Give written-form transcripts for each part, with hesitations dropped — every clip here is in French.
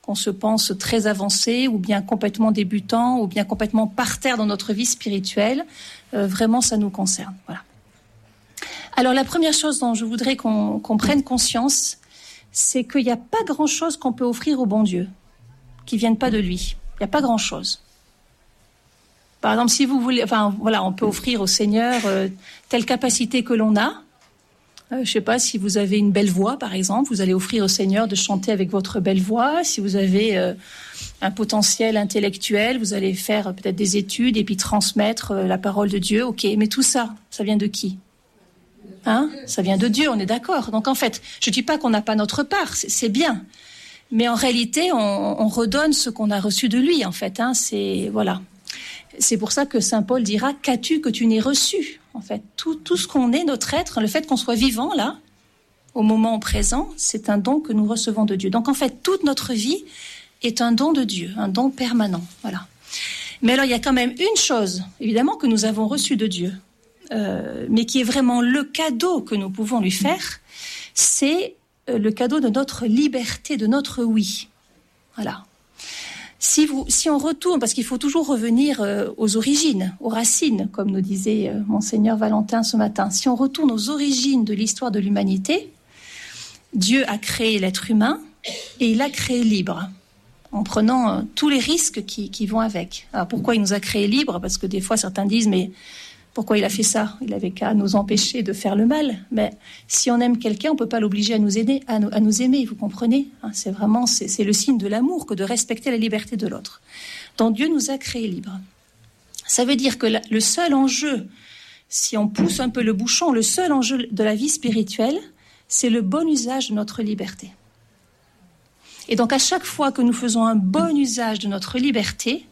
qu'on se pense très avancé ou bien complètement débutant ou bien complètement par terre dans notre vie spirituelle. Vraiment, ça nous concerne. Voilà. Alors, la première chose dont je voudrais qu'on prenne conscience, c'est qu'il n'y a pas grand-chose qu'on peut offrir au bon Dieu qui ne vienne pas de lui. Il n'y a pas grand-chose. Par exemple, si vous voulez, on peut offrir au Seigneur telle capacité que l'on a. Je ne sais pas, si vous avez une belle voix, par exemple, vous allez offrir au Seigneur de chanter avec votre belle voix. Si vous avez un potentiel intellectuel, vous allez faire peut-être des études et puis transmettre la parole de Dieu. Ok, mais tout ça, ça vient de qui ? Ça vient de Dieu, on est d'accord. Donc en fait, je ne dis pas qu'on n'a pas notre part, c'est bien. Mais en réalité, on redonne ce qu'on a reçu de lui, en fait. Voilà. C'est pour ça que saint Paul dira « Qu'as-tu que tu n'aies reçu ?» En fait, tout ce qu'on est, notre être, le fait qu'on soit vivant, là, au moment présent, c'est un don que nous recevons de Dieu. Donc en fait, toute notre vie est un don de Dieu, un don permanent. Voilà. Mais alors, il y a quand même une chose, évidemment, que nous avons reçue de Dieu, mais qui est vraiment le cadeau que nous pouvons lui faire, c'est le cadeau de notre liberté, de notre oui. Voilà. Si on retourne, parce qu'il faut toujours revenir aux origines, aux racines, comme nous disait Monseigneur Valentin ce matin, si on retourne aux origines de l'histoire de l'humanité, Dieu a créé l'être humain et il l'a créé libre, en prenant tous les risques qui vont avec. Alors pourquoi il nous a créé libre ? Parce que des fois certains disent, mais pourquoi il a fait ça ? Il avait qu'à nous empêcher de faire le mal. Mais si on aime quelqu'un, on ne peut pas l'obliger à nous aimer, vous comprenez ? C'est le signe de l'amour que de respecter la liberté de l'autre. Donc Dieu nous a créés libres. Ça veut dire que le seul enjeu, si on pousse un peu le bouchon, le seul enjeu de la vie spirituelle, c'est le bon usage de notre liberté. Et donc à chaque fois que nous faisons un bon usage de notre liberté,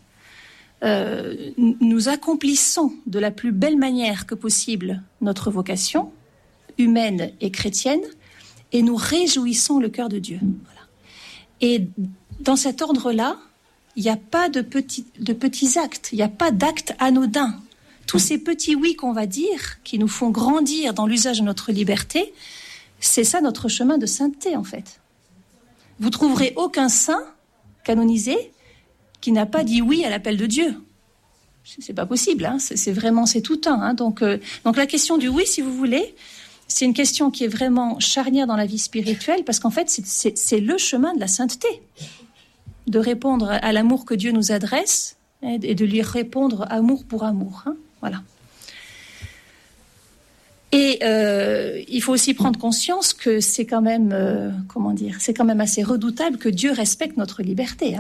nous accomplissons de la plus belle manière que possible notre vocation humaine et chrétienne et nous réjouissons le cœur de Dieu. Voilà. Et dans cet ordre-là, il n'y a pas de petits actes, il n'y a pas d'actes anodins. Tous ces petits oui qu'on va dire, qui nous font grandir dans l'usage de notre liberté, c'est ça notre chemin de sainteté en fait. Vous trouverez aucun saint canonisé qui n'a pas dit oui à l'appel de Dieu. C'est pas possible, c'est tout un. Donc la question du oui, si vous voulez, c'est une question qui est vraiment charnière dans la vie spirituelle, parce qu'en fait, c'est le chemin de la sainteté, de répondre à l'amour que Dieu nous adresse et de lui répondre amour pour amour. Voilà. Et il faut aussi prendre conscience que c'est quand même, c'est quand même assez redoutable que Dieu respecte notre liberté.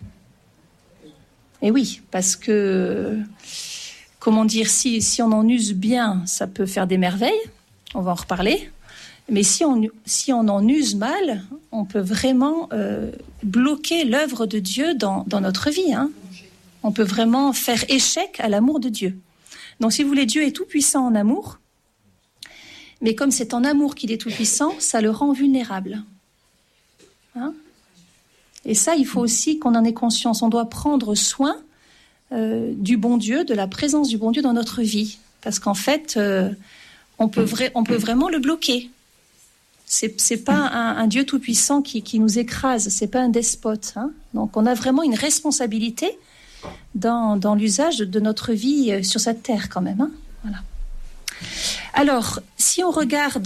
Et oui, parce que, si on en use bien, ça peut faire des merveilles, on va en reparler, mais si on en use mal, on peut vraiment bloquer l'œuvre de Dieu dans notre vie. On peut vraiment faire échec à l'amour de Dieu. Donc si vous voulez, Dieu est tout-puissant en amour, mais comme c'est en amour qu'il est tout-puissant, ça le rend vulnérable. Et ça, il faut aussi qu'on en ait conscience. On doit prendre soin du bon Dieu, de la présence du bon Dieu dans notre vie. Parce qu'en fait, on peut vraiment le bloquer. C'est pas un Dieu tout-puissant qui nous écrase, c'est pas un despote. Donc on a vraiment une responsabilité dans l'usage de notre vie sur cette terre quand même. Voilà. Alors, si on regarde...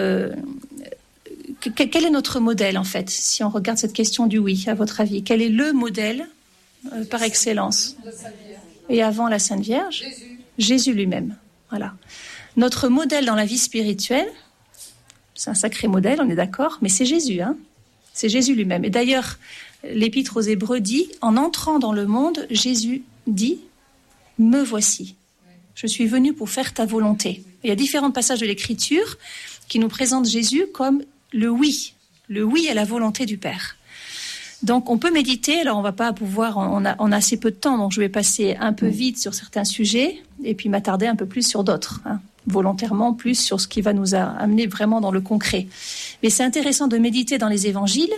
quel est notre modèle, en fait, si on regarde cette question du oui, à votre avis ? Quel est le modèle par excellence ? Et avant la Sainte Vierge ? Jésus lui-même. Voilà. Notre modèle dans la vie spirituelle, c'est un sacré modèle, on est d'accord, mais c'est Jésus. C'est Jésus lui-même. Et d'ailleurs, l'Épître aux Hébreux dit, en entrant dans le monde, Jésus dit « Me voici, je suis venu pour faire ta volonté ». Il y a différents passages de l'Écriture qui nous présentent Jésus comme le oui à la volonté du Père. Donc on peut méditer, alors on va pas pouvoir, on a assez peu de temps, donc je vais passer un peu vite sur certains sujets et puis m'attarder un peu plus sur d'autres, volontairement plus sur ce qui va nous amener vraiment dans le concret. Mais c'est intéressant de méditer dans les évangiles,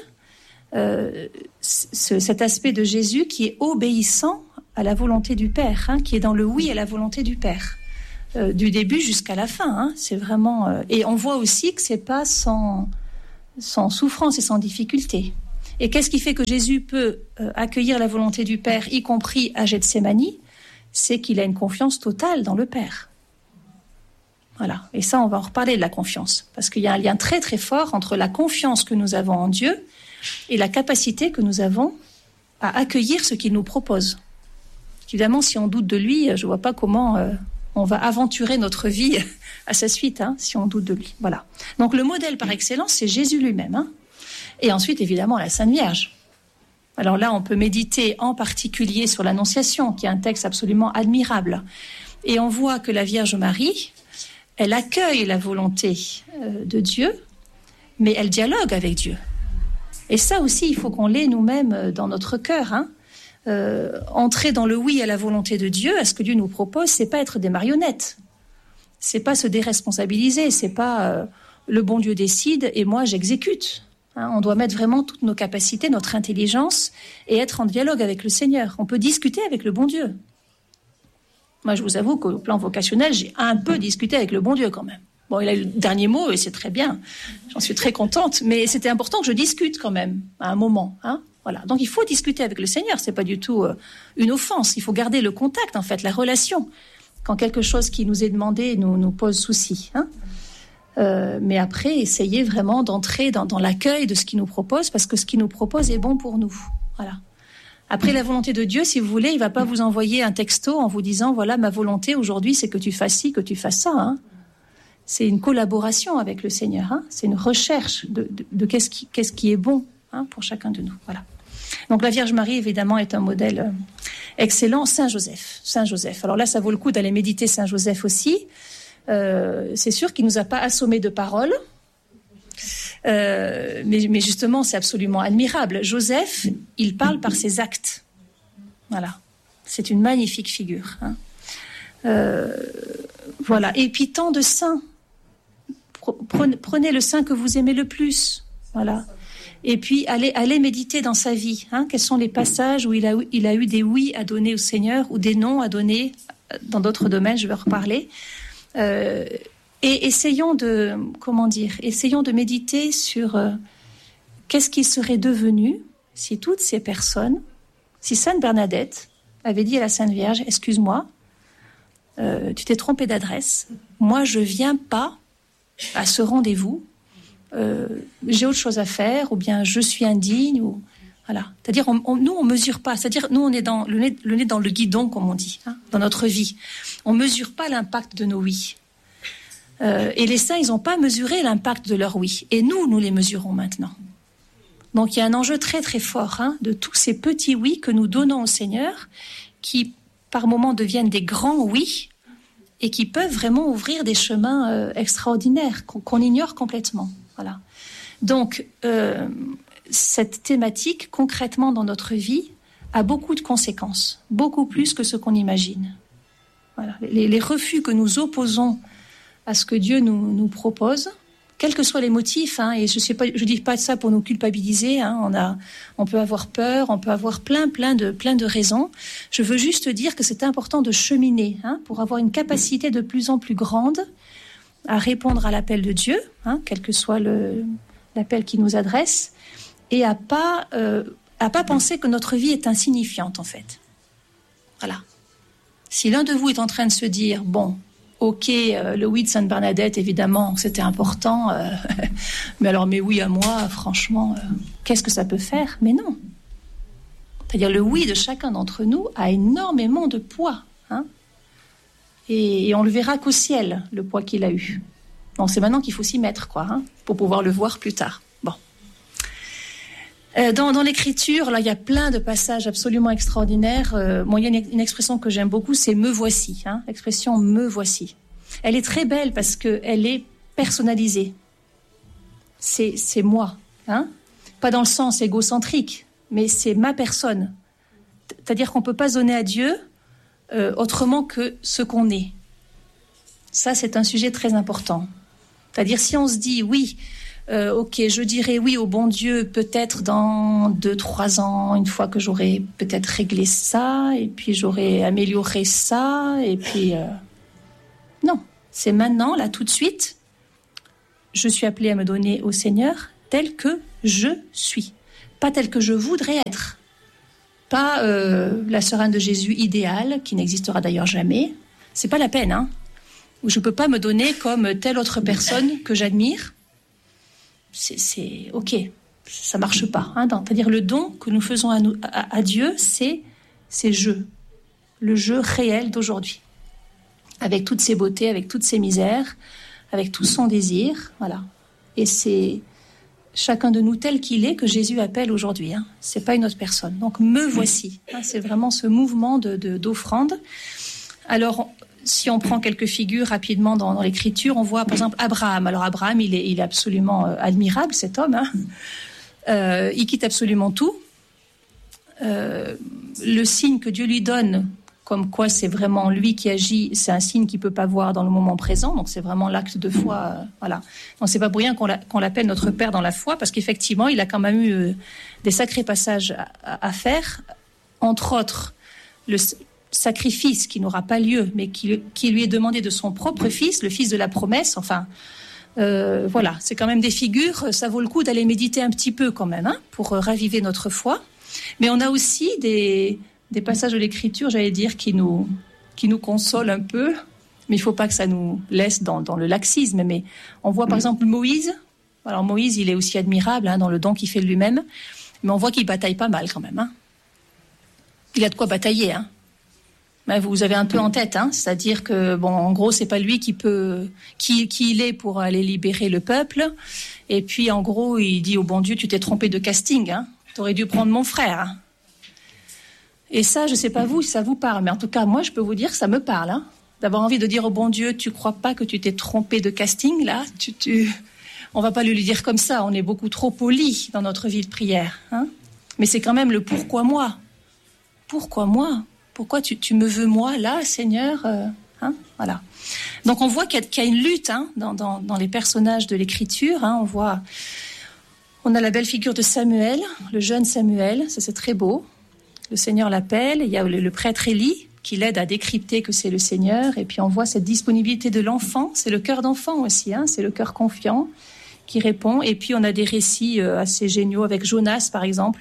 cet aspect de Jésus qui est obéissant à la volonté du Père, qui est dans le oui à la volonté du Père. Du début jusqu'à la fin, c'est vraiment... et on voit aussi que c'est pas sans souffrance et sans difficulté. Et qu'est-ce qui fait que Jésus peut accueillir la volonté du Père, y compris à Gethsémani? C'est qu'il a une confiance totale dans le Père. Voilà. Et ça, on va en reparler de la confiance. Parce qu'il y a un lien très très fort entre la confiance que nous avons en Dieu et la capacité que nous avons à accueillir ce qu'il nous propose. Évidemment, si on doute de lui, je ne vois pas comment on va aventurer notre vie à sa suite, si on doute de lui. Voilà. Donc le modèle par excellence, c'est Jésus lui-même. Et ensuite, évidemment, la Sainte Vierge. Alors là, on peut méditer en particulier sur l'Annonciation, qui est un texte absolument admirable. Et on voit que la Vierge Marie, elle accueille la volonté de Dieu, mais elle dialogue avec Dieu. Et ça aussi, il faut qu'on l'ait nous-mêmes dans notre cœur. Entrer dans le oui à la volonté de Dieu, à ce que Dieu nous propose, c'est pas être des marionnettes. C'est pas se déresponsabiliser. C'est pas le bon Dieu décide et moi j'exécute. On doit mettre vraiment toutes nos capacités, notre intelligence et être en dialogue avec le Seigneur. On peut discuter avec le bon Dieu. Moi, je vous avoue qu'au plan vocationnel, j'ai un peu discuté avec le bon Dieu quand même. Bon, il a eu le dernier mot et c'est très bien. J'en suis très contente. Mais c'était important que je discute quand même à un moment. Voilà. Donc, il faut discuter avec le Seigneur. C'est pas du tout une offense. Il faut garder le contact, en fait, la relation. Quand quelque chose qui nous est demandé nous pose souci. Mais après, essayer vraiment d'entrer dans l'accueil de ce qu'il nous propose, parce que ce qu'il nous propose est bon pour nous. Voilà. Après, la volonté de Dieu, si vous voulez, il ne va pas vous envoyer un texto en vous disant « Voilà, ma volonté aujourd'hui, c'est que tu fasses ci, que tu fasses ça. » C'est une collaboration avec le Seigneur. C'est une recherche de qu'est-ce qui est bon pour chacun de nous. Voilà. Donc la Vierge Marie, évidemment, est un modèle excellent. Saint Joseph. Alors là, ça vaut le coup d'aller méditer Saint Joseph aussi. C'est sûr qu'il ne nous a pas assommés de paroles. Mais justement, c'est absolument admirable. Joseph, il parle par ses actes. Voilà. C'est une magnifique figure. Voilà. Et puis, tant de saints. Prenez le saint que vous aimez le plus. Voilà. Et puis, allez méditer dans sa vie. Quels sont les passages où il a eu des oui à donner au Seigneur ou des non à donner dans d'autres domaines, je vais en reparler. Et essayons de méditer sur qu'est-ce qui serait devenu si toutes ces personnes, si Sainte Bernadette avait dit à la Sainte Vierge, excuse-moi, tu t'es trompée d'adresse, moi je viens pas à ce rendez-vous, j'ai autre chose à faire, ou bien je suis indigne, ou voilà. C'est-à-dire nous on mesure pas, c'est-à-dire nous on est dans le nez dans le guidon comme on dit, dans notre vie, on mesure pas l'impact de nos oui. Et les saints, ils n'ont pas mesuré l'impact de leur oui. Et nous les mesurons maintenant. Donc, il y a un enjeu très, très fort de tous ces petits oui que nous donnons au Seigneur, qui, par moments, deviennent des grands oui et qui peuvent vraiment ouvrir des chemins extraordinaires qu'on ignore complètement. Voilà. Donc, cette thématique, concrètement, dans notre vie, a beaucoup de conséquences, beaucoup plus que ce qu'on imagine. Voilà. Les refus que nous opposons à ce que Dieu nous propose, quels que soient les motifs, et je dis pas ça pour nous culpabiliser, on peut avoir peur, on peut avoir plein de raisons. Je veux juste dire que c'est important de cheminer, pour avoir une capacité de plus en plus grande à répondre à l'appel de Dieu, quel que soit l'appel qu'il nous adresse, et à pas penser que notre vie est insignifiante en fait. Voilà. Si l'un de vous est en train de se dire, bon, ok, le oui de Sainte Bernadette, évidemment, c'était important. Mais oui à moi, franchement, qu'est-ce que ça peut faire? Mais non. C'est-à-dire le oui de chacun d'entre nous a énormément de poids. Et on le verra qu'au ciel, le poids qu'il a eu. Donc c'est maintenant qu'il faut s'y mettre, pour pouvoir le voir plus tard. Bon. Dans l'écriture, là, il y a plein de passages absolument extraordinaires. Il y a une expression que j'aime beaucoup, c'est « me voici ». L'expression « me voici ». Elle est très belle parce qu'elle est personnalisée. C'est moi. Pas dans le sens égocentrique, mais c'est ma personne. C'est-à-dire qu'on ne peut pas donner à Dieu autrement que ce qu'on est. Ça, c'est un sujet très important. C'est-à-dire si on se dit « oui », ok, je dirais oui au bon Dieu peut-être dans 2-3 ans, une fois que j'aurai peut-être réglé ça, et puis j'aurai amélioré ça, et puis... Non, c'est maintenant, là, tout de suite, je suis appelée à me donner au Seigneur tel que je suis. pas telle que je voudrais être. Pas la sœur Anne de Jésus idéale, qui n'existera d'ailleurs jamais. C'est pas la peine, hein. Ou je peux pas me donner comme telle autre personne que j'admire. C'est ok, ça marche pas. Hein. C'est-à-dire le don que nous faisons à Dieu, c'est le jeu réel d'aujourd'hui, avec toutes ses beautés, avec toutes ses misères, avec tout son désir, voilà. Et c'est chacun de nous tel qu'il est que Jésus appelle aujourd'hui. Hein. C'est pas une autre personne. Donc me voici. Hein, c'est vraiment ce mouvement d'offrande. Alors si on prend quelques figures rapidement dans l'Écriture, on voit par exemple Abraham. Alors Abraham, il est absolument admirable, cet homme. Hein. Il quitte absolument tout. Le signe que Dieu lui donne, comme quoi c'est vraiment lui qui agit, c'est un signe qu'il ne peut pas voir dans le moment présent. Donc c'est vraiment l'acte de foi. Voilà. Donc c'est pas pour rien qu'on l'appelle notre Père dans la foi, parce qu'effectivement, il a quand même eu des sacrés passages à faire. Entre autres, le sacrifice qui n'aura pas lieu, mais qui lui est demandé de son propre fils, le fils de la promesse. Enfin, voilà, c'est quand même des figures. Ça vaut le coup d'aller méditer un petit peu quand même, hein, pour raviver notre foi. Mais on a aussi des passages de l'Écriture, j'allais dire, qui nous consolent un peu. Mais il ne faut pas que ça nous laisse dans le laxisme. Mais on voit par exemple Moïse. Alors Moïse, il est aussi admirable, hein, dans le don qu'il fait de lui-même. Mais on voit qu'il bataille pas mal quand même. Hein. Il a de quoi batailler, hein. Vous avez un peu en tête, hein, c'est-à-dire que, bon, en gros, c'est pas lui qui il est pour aller libérer le peuple. Et puis, en gros, il dit au bon Dieu, tu t'es trompé de casting, hein, t'aurais dû prendre mon frère. Hein. Et ça, je sais pas vous si ça vous parle, mais en tout cas, moi, je peux vous dire que ça me parle, hein, d'avoir envie de dire au bon Dieu, tu crois pas que tu t'es trompé de casting, là, on va pas lui dire comme ça, on est beaucoup trop poli dans notre vie de prière, hein. Mais c'est quand même le pourquoi moi. Pourquoi moi? Pourquoi tu me veux moi là, Seigneur, hein, voilà. Donc on voit qu'il y a une lutte, hein, dans les personnages de l'Écriture. Hein, on a la belle figure de Samuel, le jeune Samuel, ça c'est très beau. Le Seigneur l'appelle. Il y a le prêtre Élie qui l'aide à décrypter que c'est le Seigneur. Et puis on voit cette disponibilité de l'enfant. C'est le cœur d'enfant aussi, hein, c'est le cœur confiant qui répond. Et puis on a des récits assez géniaux avec Jonas par exemple,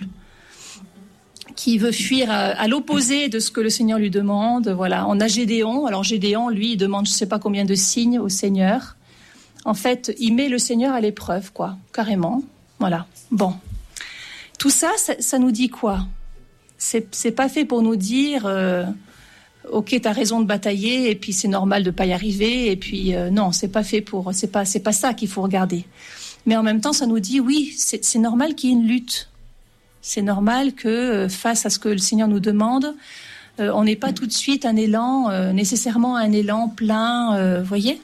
qui veut fuir à l'opposé de ce que le Seigneur lui demande. Voilà. On a Gédéon. Alors Gédéon, lui, il demande je ne sais pas combien de signes au Seigneur. En fait, il met le Seigneur à l'épreuve, quoi, carrément. Voilà. Bon. Tout ça, ça nous dit quoi? C'est pas fait pour nous dire ok, t'as raison de batailler et puis c'est normal de pas y arriver. Et puis non, c'est pas fait pour. C'est pas ça qu'il faut regarder. Mais en même temps, ça nous dit oui, c'est normal qu'il y ait une lutte. C'est normal que face à ce que le Seigneur nous demande, on n'ait pas tout de suite un élan, nécessairement un élan plein. Voyez,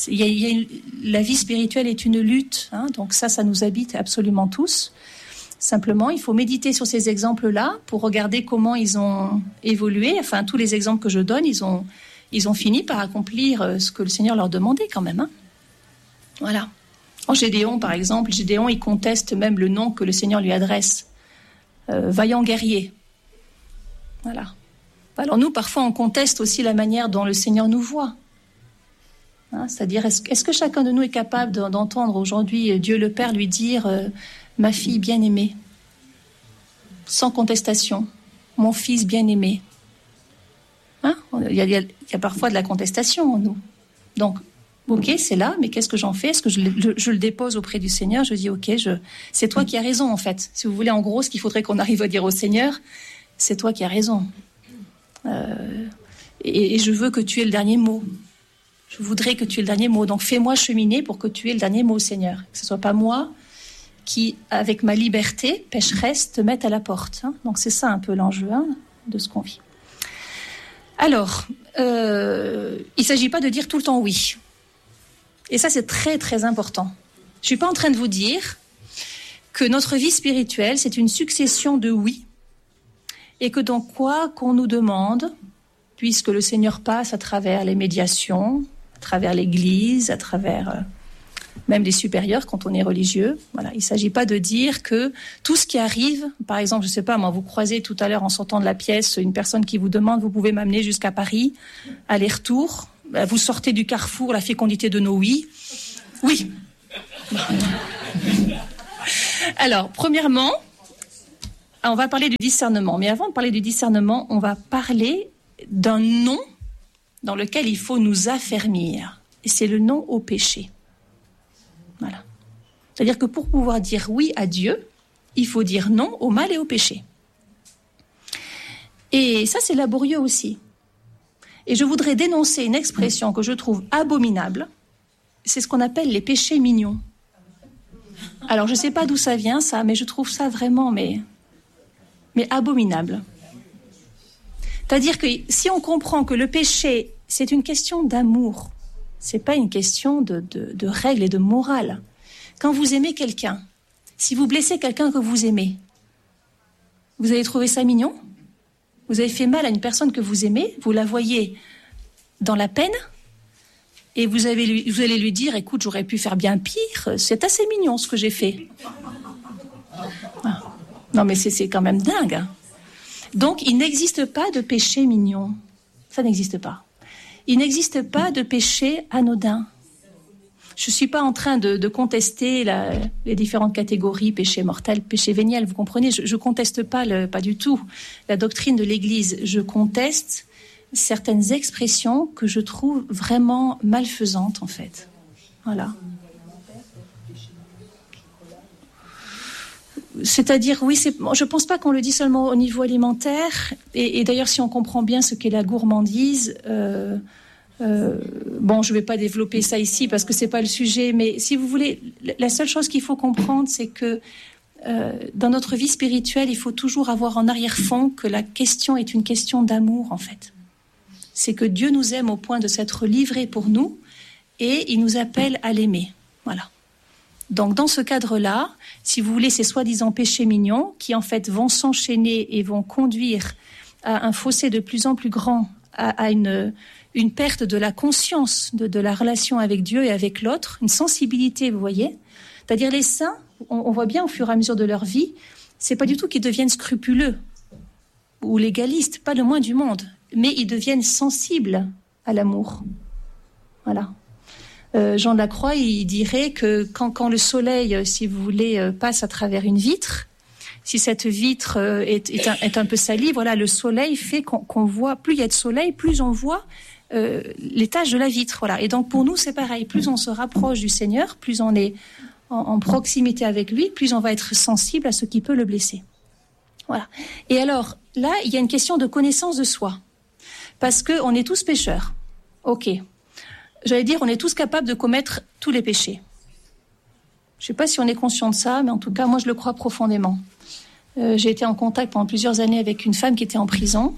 la vie spirituelle est une lutte, hein, donc ça nous habite absolument tous. Simplement, il faut méditer sur ces exemples-là pour regarder comment ils ont évolué. Enfin, tous les exemples que je donne, ils ont fini par accomplir ce que le Seigneur leur demandait quand même. Hein. Voilà. En Gédéon, par exemple, Gédéon, il conteste même le nom que le Seigneur lui adresse. Vaillant guerrier. Voilà. Alors nous, parfois, on conteste aussi la manière dont le Seigneur nous voit. Hein, c'est-à-dire, est-ce que chacun de nous est capable d'entendre aujourd'hui Dieu le Père lui dire ma fille bien-aimée, sans contestation, mon fils bien-aimé. Hein, il y a parfois de la contestation en nous. Donc, ok, c'est là, mais qu'est-ce que j'en fais? Est-ce que je le dépose auprès du Seigneur? Je dis, ok, c'est toi qui as raison, en fait. Si vous voulez, en gros, ce qu'il faudrait qu'on arrive à dire au Seigneur, c'est toi qui as raison. Et je veux que tu aies le dernier mot. Je voudrais que tu aies le dernier mot. Donc, fais-moi cheminer pour que tu aies le dernier mot, Seigneur. Que ce ne soit pas moi qui, avec ma liberté pécheresse, te mette à la porte. Hein. Donc, c'est ça un peu l'enjeu, hein, de ce qu'on vit. Alors, il ne s'agit pas de dire tout le temps oui. Et ça, c'est très, très important. Je ne suis pas en train de vous dire que notre vie spirituelle, c'est une succession de oui, et que dans quoi qu'on nous demande, puisque le Seigneur passe à travers les médiations, à travers l'Église, à travers même les supérieurs quand on est religieux, voilà, il ne s'agit pas de dire que tout ce qui arrive, par exemple, je ne sais pas, moi, vous croisez tout à l'heure en sortant de la pièce une personne qui vous demande, vous pouvez m'amener jusqu'à Paris, aller-retour. Vous sortez du carrefour, la fécondité de nos oui. Oui. Alors, premièrement, on va parler du discernement. Mais avant de parler du discernement, on va parler d'un non dans lequel il faut nous affermir. Et c'est le non au péché. Voilà. C'est-à-dire que pour pouvoir dire oui à Dieu, il faut dire non au mal et au péché. Et ça, c'est laborieux aussi. Et je voudrais dénoncer une expression que je trouve abominable. C'est ce qu'on appelle les péchés mignons. Alors, je ne sais pas d'où ça vient, ça, mais je trouve ça vraiment, mais abominable. C'est-à-dire que si on comprend que le péché, c'est une question d'amour, c'est pas une question de règles et de morale. Quand vous aimez quelqu'un, si vous blessez quelqu'un que vous aimez, vous allez trouver ça mignon ? Vous avez fait mal à une personne que vous aimez, vous la voyez dans la peine, et vous allez lui dire, écoute, j'aurais pu faire bien pire, c'est assez mignon ce que j'ai fait. Ah. Non mais c'est quand même dingue. Hein. Donc il n'existe pas de péché mignon. Ça n'existe pas. Il n'existe pas de péché anodin. Je ne suis pas en train de contester les différentes catégories, péché mortel, péché véniel, vous comprenez, je ne conteste pas du tout la doctrine de l'Église, je conteste certaines expressions que je trouve vraiment malfaisantes en fait. Voilà. C'est-à-dire, oui, je ne pense pas qu'on le dit seulement au niveau alimentaire, et d'ailleurs si on comprend bien ce qu'est la gourmandise, bon, je ne vais pas développer ça ici parce que ce n'est pas le sujet, mais si vous voulez, la seule chose qu'il faut comprendre, c'est que dans notre vie spirituelle, il faut toujours avoir en arrière-fond que la question est une question d'amour, en fait. C'est que Dieu nous aime au point de s'être livré pour nous et il nous appelle à l'aimer. Voilà. Donc, dans ce cadre-là, si vous voulez, ces soi-disant péchés mignons qui, en fait, vont s'enchaîner et vont conduire à un fossé de plus en plus grand, à une perte de la conscience de la relation avec Dieu et avec l'autre, une sensibilité, vous voyez. C'est-à-dire les saints, on voit bien au fur et à mesure de leur vie, c'est pas du tout qu'ils deviennent scrupuleux ou légalistes, pas le moins du monde, mais ils deviennent sensibles à l'amour. Voilà. Jean de la Croix, il dirait que quand le soleil, si vous voulez, passe à travers une vitre, si cette vitre est un peu salie, voilà, le soleil fait qu'on voit, plus il y a de soleil, plus on voit les taches de la vitre. Voilà. Et donc pour nous, c'est pareil. Plus on se rapproche du Seigneur, plus on est en proximité avec lui, plus on va être sensible à ce qui peut le blesser. Voilà. Et alors, là, il y a une question de connaissance de soi. Parce qu'on est tous pécheurs. OK. J'allais dire, on est tous capables de commettre tous les péchés. Je ne sais pas si on est conscient de ça, mais en tout cas, moi, je le crois profondément. J'ai été en contact pendant plusieurs années avec une femme qui était en prison.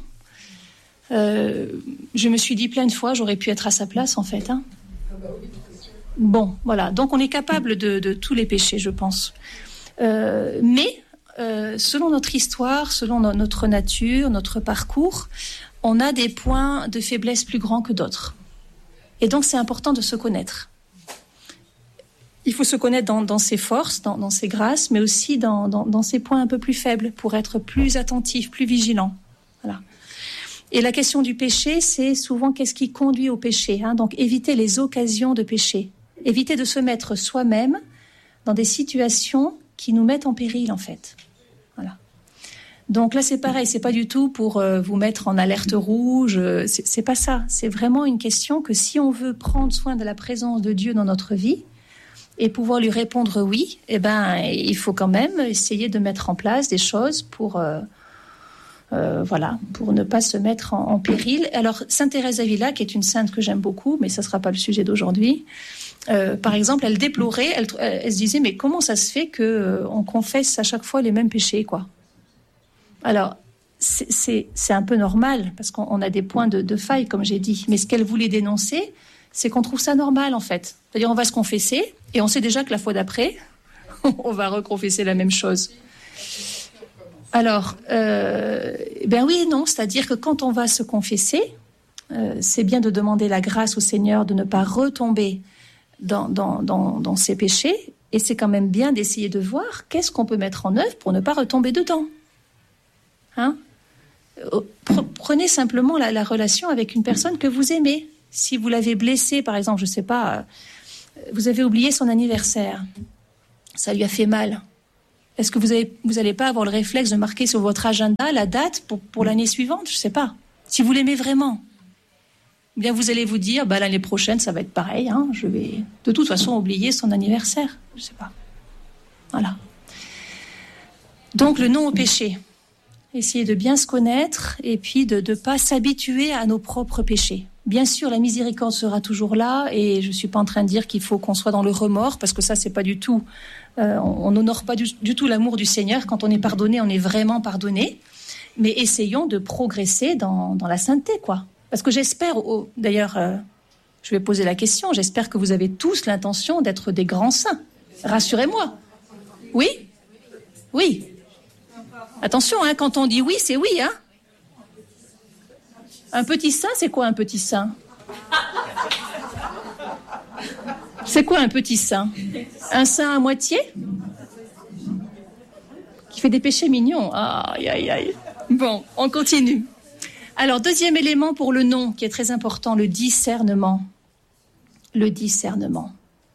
Je me suis dit plein de fois, j'aurais pu être à sa place, en fait. Hein. Bon, voilà. Donc, on est capable de tous les péchés, je pense. Mais, selon notre histoire, selon notre nature, notre parcours, on a des points de faiblesse plus grands que d'autres. Et donc, c'est important de se connaître. Il faut se connaître dans ses forces, dans ses grâces, mais aussi dans ses points un peu plus faibles pour être plus attentif, plus vigilant. Voilà. Et la question du péché, c'est souvent qu'est-ce qui conduit au péché. Hein. Donc, éviter les occasions de péché. Éviter de se mettre soi-même dans des situations qui nous mettent en péril, en fait. Voilà. Donc là, c'est pareil. C'est pas du tout pour vous mettre en alerte rouge. C'est pas ça. C'est vraiment une question que si on veut prendre soin de la présence de Dieu dans notre vie, et pouvoir lui répondre oui, eh ben, il faut quand même essayer de mettre en place des choses pour ne pas se mettre en péril. Alors, Sainte Thérèse d'Avila, qui est une sainte que j'aime beaucoup, mais ça ne sera pas le sujet d'aujourd'hui, par exemple, elle déplorait, elle se disait, mais comment ça se fait qu'on confesse à chaque fois les mêmes péchés, quoi ? Alors, c'est un peu normal, parce qu'on a des points de faille, comme j'ai dit, mais ce qu'elle voulait dénoncer, c'est qu'on trouve ça normal, en fait. C'est-à-dire, on va se confesser, et on sait déjà que la fois d'après, on va reconfesser la même chose. Alors, ben oui et non, c'est-à-dire que quand on va se confesser, c'est bien de demander la grâce au Seigneur de ne pas retomber dans ses péchés, et c'est quand même bien d'essayer de voir qu'est-ce qu'on peut mettre en œuvre pour ne pas retomber dedans. Hein ? Prenez simplement la relation avec une personne que vous aimez. Si vous l'avez blessé, par exemple, je ne sais pas, vous avez oublié son anniversaire, ça lui a fait mal. Est-ce que vous allez pas avoir le réflexe de marquer sur votre agenda la date pour l'année suivante? Je sais pas. Si vous l'aimez vraiment. Ou bien vous allez vous dire, l'année prochaine, ça va être pareil, hein, je vais de toute façon oublier son anniversaire. Je sais pas. Voilà. Donc, le non au péché. Essayer de bien se connaître et puis de ne pas s'habituer à nos propres péchés. Bien sûr, la miséricorde sera toujours là et je ne suis pas en train de dire qu'il faut qu'on soit dans le remords parce que ça, c'est pas du tout... on n'honore pas du tout l'amour du Seigneur. Quand on est pardonné, on est vraiment pardonné. Mais essayons de progresser dans la sainteté, quoi. Parce que j'espère... D'ailleurs, je vais poser la question. J'espère que vous avez tous l'intention d'être des grands saints. Rassurez-moi. Oui? Oui. Attention, hein, quand on dit oui, c'est oui, hein. Un petit saint, c'est quoi un petit saint? C'est quoi un petit saint? Un saint à moitié? Qui fait des péchés mignons. Aïe, aïe, aïe. Bon, on continue. Alors, deuxième élément pour le non, qui est très important, le discernement. Le discernement.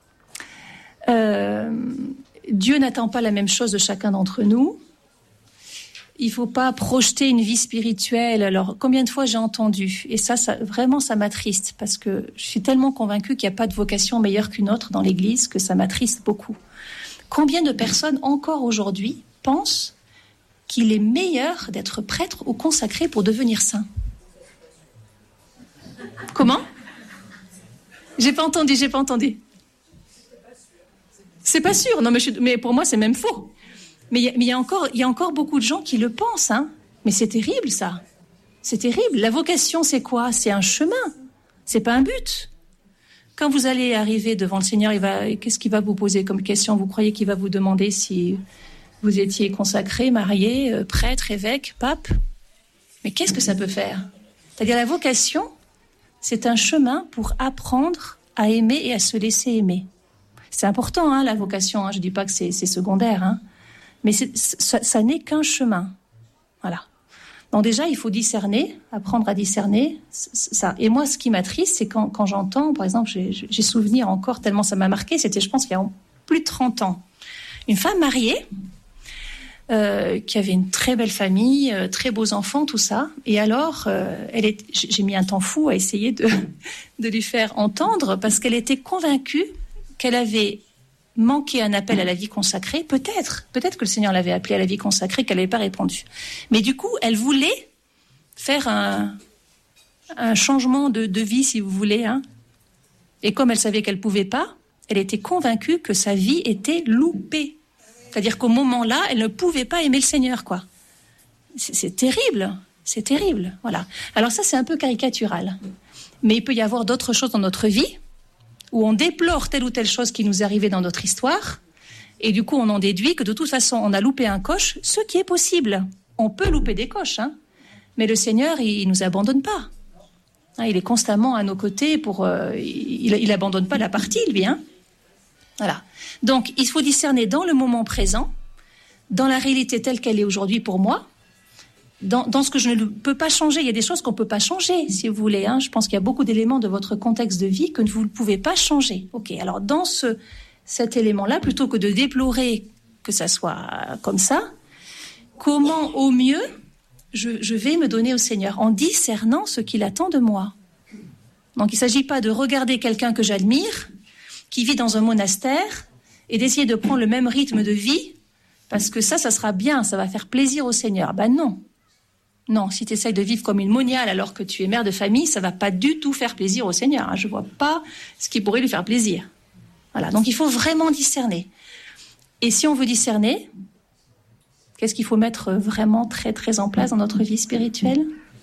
Dieu n'attend pas la même chose de chacun d'entre nous. Il ne faut pas projeter une vie spirituelle. Alors, combien de fois j'ai entendu, et ça vraiment, ça m'attriste, parce que je suis tellement convaincue qu'il n'y a pas de vocation meilleure qu'une autre dans l'Église, que ça m'attriste beaucoup. Combien de personnes, encore aujourd'hui, pensent qu'il est meilleur d'être prêtre ou consacré pour devenir saint? Comment? J'ai pas entendu. C'est pas sûr. Non, mais pour moi, c'est même faux. Mais il y a encore beaucoup de gens qui le pensent, hein. Mais c'est terrible, ça. C'est terrible. La vocation, c'est quoi? C'est un chemin. C'est pas un but. Quand vous allez arriver devant le Seigneur, qu'est-ce qu'il va vous poser comme question? Vous croyez qu'il va vous demander si vous étiez consacré, marié, prêtre, évêque, pape? Mais qu'est-ce que ça peut faire? C'est-à-dire, la vocation, c'est un chemin pour apprendre à aimer et à se laisser aimer. C'est important, hein, la vocation. Hein. Je dis pas que c'est secondaire, hein. Mais ça n'est qu'un chemin. Voilà. Donc déjà, il faut discerner, apprendre à discerner. Ça. Et moi, ce qui m'attriste, c'est quand j'entends, par exemple, j'ai souvenir encore, tellement ça m'a marqué, c'était, je pense, qu'il y a plus de 30 ans, une femme mariée qui avait une très belle famille, très beaux enfants, tout ça. Et alors, j'ai mis un temps fou à essayer de lui faire entendre, parce qu'elle était convaincue qu'elle avait manqué un appel à la vie consacrée, peut-être que le Seigneur l'avait appelée à la vie consacrée, qu'elle n'avait pas répondu. Mais du coup, elle voulait faire un changement de vie, si vous voulez, hein. Et comme elle savait qu'elle ne pouvait pas, elle était convaincue que sa vie était loupée. C'est-à-dire qu'au moment-là, elle ne pouvait pas aimer le Seigneur, quoi. C'est terrible, voilà. Alors ça, c'est un peu caricatural. Mais il peut y avoir d'autres choses dans notre vie où on déplore telle ou telle chose qui nous est arrivée dans notre histoire, et du coup on en déduit que de toute façon on a loupé un coche, ce qui est possible. On peut louper des coches, hein, mais le Seigneur, il nous abandonne pas. Hein, il est constamment à nos côtés il abandonne pas la partie, lui, hein. Voilà. Donc il faut discerner dans le moment présent, dans la réalité telle qu'elle est aujourd'hui pour moi, dans ce que je ne peux pas changer. Il y a des choses qu'on ne peut pas changer, si vous voulez, hein. Je pense qu'il y a beaucoup d'éléments de votre contexte de vie que vous ne pouvez pas changer. Ok, alors dans cet élément-là, plutôt que de déplorer que ça soit comme ça, comment au mieux je vais me donner au Seigneur en discernant ce qu'il attend de moi. Donc il ne s'agit pas de regarder quelqu'un que j'admire, qui vit dans un monastère, et d'essayer de prendre le même rythme de vie, parce que ça sera bien, ça va faire plaisir au Seigneur. Ben non. Non, si tu essayes de vivre comme une moniale alors que tu es mère de famille, ça ne va pas du tout faire plaisir au Seigneur. Hein. Je ne vois pas ce qui pourrait lui faire plaisir. Voilà, donc il faut vraiment discerner. Et si on veut discerner, qu'est-ce qu'il faut mettre vraiment très, très en place dans notre vie spirituelle?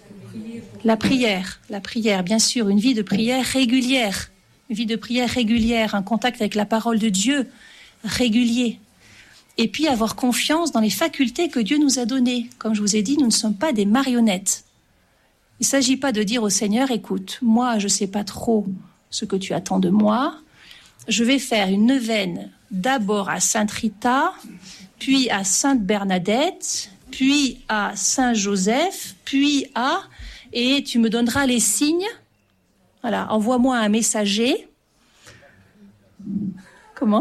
La prière, bien sûr, une vie de prière régulière. Une vie de prière régulière, un contact avec la parole de Dieu régulier. Et puis avoir confiance dans les facultés que Dieu nous a données. Comme je vous ai dit, nous ne sommes pas des marionnettes. Il ne s'agit pas de dire au Seigneur, écoute, moi je ne sais pas trop ce que tu attends de moi, je vais faire une neuvaine d'abord à Sainte Rita, puis à Sainte Bernadette, puis à Saint Joseph, puis à... Et tu me donneras les signes. Voilà, envoie-moi un messager. Comment ?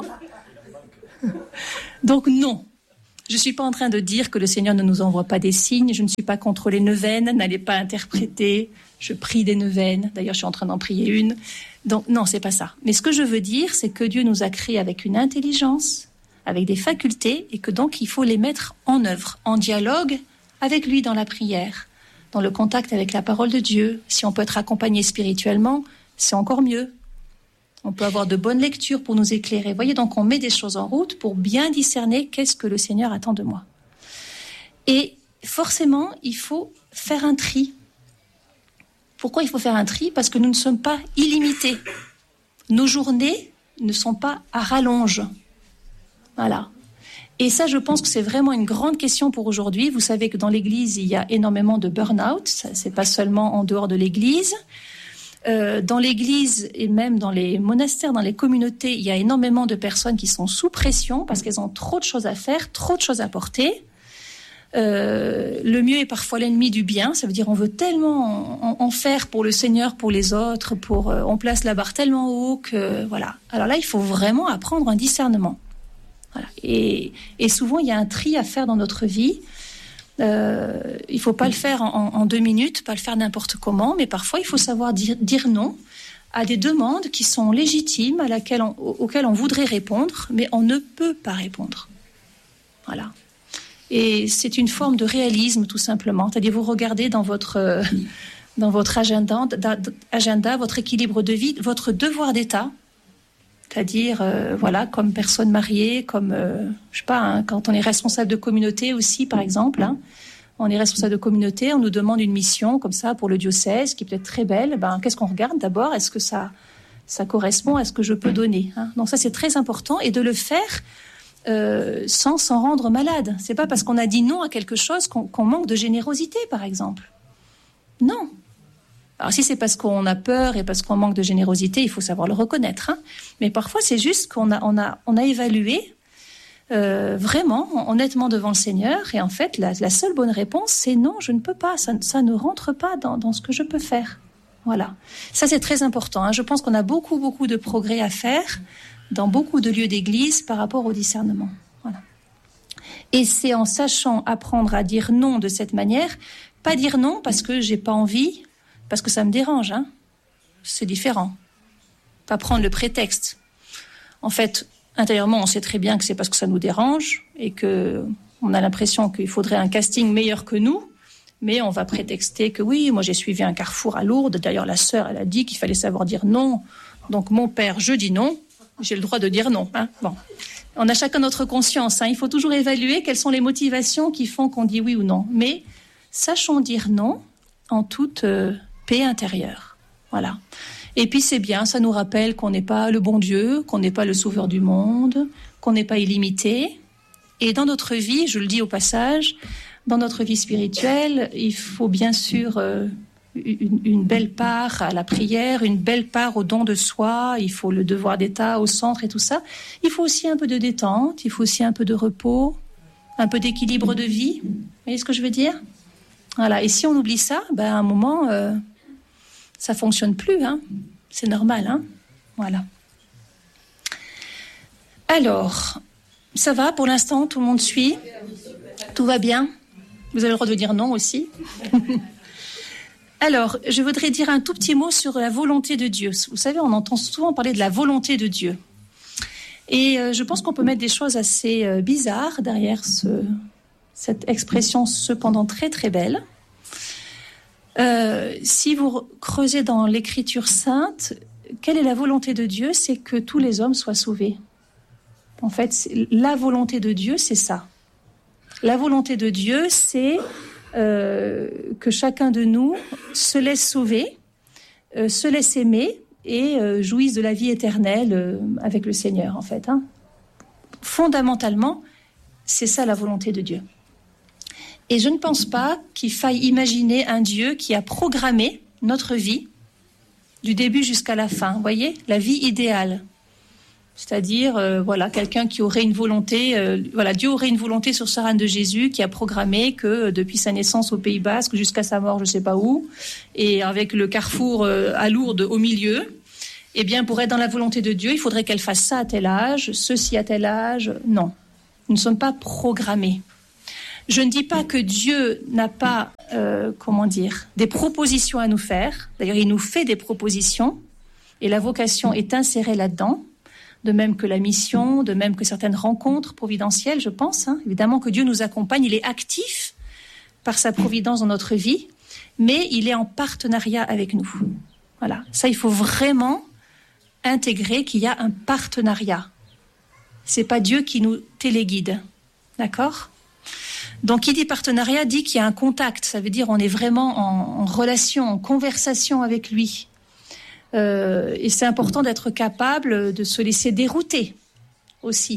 Donc non. Je ne suis pas en train de dire que le Seigneur ne nous envoie pas des signes. Je ne suis pas contre les neuvaines. N'allez pas interpréter. Je prie des neuvaines. D'ailleurs, je suis en train d'en prier une. Donc, non, c'est pas ça. Mais ce que je veux dire, c'est que Dieu nous a créés avec une intelligence, avec des facultés, et que donc, il faut les mettre en œuvre, en dialogue avec lui dans la prière, dans le contact avec la parole de Dieu. Si on peut être accompagné spirituellement, c'est encore mieux. On peut avoir de bonnes lectures pour nous éclairer. Vous voyez, donc on met des choses en route pour bien discerner qu'est-ce que le Seigneur attend de moi. Et forcément, il faut faire un tri. Pourquoi il faut faire un tri ? Parce que nous ne sommes pas illimités. Nos journées ne sont pas à rallonge. Voilà. Et ça, je pense que c'est vraiment une grande question pour aujourd'hui. Vous savez que dans l'Église, il y a énormément de burn-out. Ça, c'est pas seulement en dehors de l'Église. Dans l'Église et même dans les monastères, dans les communautés, il y a énormément de personnes qui sont sous pression parce qu'elles ont trop de choses à faire, trop de choses à porter. Le mieux est parfois l'ennemi du bien. Ça veut dire on veut tellement en faire pour le Seigneur, pour les autres, on place la barre tellement haut que voilà. Alors là, il faut vraiment apprendre un discernement. Voilà. Et souvent, il y a un tri à faire dans notre vie. Il faut pas le faire en 2 minutes, pas le faire n'importe comment, mais parfois il faut savoir dire non à des demandes qui sont légitimes, auxquelles on voudrait répondre, mais on ne peut pas répondre. Voilà. Et c'est une forme de réalisme, tout simplement. C'est-à-dire, vous regardez dans votre agenda, votre équilibre de vie, votre devoir d'état, c'est-à-dire, voilà, comme personne mariée, comme, je sais pas, hein, quand on est responsable de communauté aussi, par exemple, hein, on est responsable de communauté, on nous demande une mission comme ça pour le diocèse, qui peut être très belle. Ben, qu'est-ce qu'on regarde d'abord ? Est-ce que ça correspond à ce que je peux donner, hein ? Donc ça, c'est très important, et de le faire sans s'en rendre malade. C'est pas parce qu'on a dit non à quelque chose qu'on manque de générosité, par exemple. Non. Alors si c'est parce qu'on a peur et parce qu'on manque de générosité, il faut savoir le reconnaître, hein. Mais parfois c'est juste qu'on a évalué vraiment honnêtement devant le Seigneur, et en fait la seule bonne réponse c'est non, je ne peux pas, ça ne rentre pas dans ce que je peux faire. Voilà, ça c'est très important, hein. Je pense qu'on a beaucoup de progrès à faire dans beaucoup de lieux d'église par rapport au discernement. Voilà. Et c'est en sachant apprendre à dire non de cette manière, pas dire non parce que j'ai pas envie, parce que ça me dérange, hein. C'est différent. Pas prendre le prétexte. En fait, intérieurement, on sait très bien que c'est parce que ça nous dérange et que on a l'impression qu'il faudrait un casting meilleur que nous, mais on va prétexter que oui, moi j'ai suivi un carrefour à Lourdes. D'ailleurs, la sœur, elle a dit qu'il fallait savoir dire non. Donc mon père, je dis non. J'ai le droit de dire non, hein. Bon. On a chacun notre conscience, hein. Il faut toujours évaluer quelles sont les motivations qui font qu'on dit oui ou non. Mais sachons dire non en toute paix intérieure. Voilà. Et puis c'est bien, ça nous rappelle qu'on n'est pas le bon Dieu, qu'on n'est pas le sauveur du monde, qu'on n'est pas illimité. Et dans notre vie, je le dis au passage, dans notre vie spirituelle, il faut bien sûr une belle part à la prière, une belle part au don de soi, il faut le devoir d'état au centre et tout ça. Il faut aussi un peu de détente, il faut aussi un peu de repos, un peu d'équilibre de vie. Vous voyez ce que je veux dire ? Voilà. Et si on oublie ça, ben à un moment, ça fonctionne plus, hein. C'est normal, hein. Voilà. Alors, ça va pour l'instant, tout le monde suit ? Tout va bien ? Vous avez le droit de dire non aussi. Alors, je voudrais dire un tout petit mot sur la volonté de Dieu. Vous savez, on entend souvent parler de la volonté de Dieu. Et je pense qu'on peut mettre des choses assez bizarres derrière cette expression cependant très très belle. Si vous creusez dans l'Écriture sainte, quelle est la volonté de Dieu ? C'est que tous les hommes soient sauvés. En fait, la volonté de Dieu, c'est ça. La volonté de Dieu, c'est que chacun de nous se laisse sauver, se laisse aimer et jouisse de la vie éternelle avec le Seigneur, en fait, hein. Fondamentalement, c'est ça la volonté de Dieu. Et je ne pense pas qu'il faille imaginer un Dieu qui a programmé notre vie du début jusqu'à la fin. Vous voyez, la vie idéale. C'est-à-dire, voilà, quelqu'un qui aurait une volonté, Dieu aurait une volonté sur ce reine de Jésus qui a programmé que depuis sa naissance au Pays Basque jusqu'à sa mort, je ne sais pas où, et avec le carrefour à Lourdes au milieu, eh bien, pour être dans la volonté de Dieu, il faudrait qu'elle fasse ça à tel âge, ceci à tel âge. Non. Nous ne sommes pas programmés. Je ne dis pas que Dieu n'a pas, des propositions à nous faire. D'ailleurs, il nous fait des propositions et la vocation est insérée là-dedans. De même que la mission, de même que certaines rencontres providentielles, je pense. Évidemment que Dieu nous accompagne, il est actif par sa providence dans notre vie, mais il est en partenariat avec nous. Voilà. Ça, il faut vraiment intégrer qu'il y a un partenariat. C'est pas Dieu qui nous téléguide. D'accord ? Donc, qui dit partenariat dit qu'il y a un contact. Ça veut dire on est vraiment en relation, en conversation avec lui. Et c'est important d'être capable de se laisser dérouter aussi.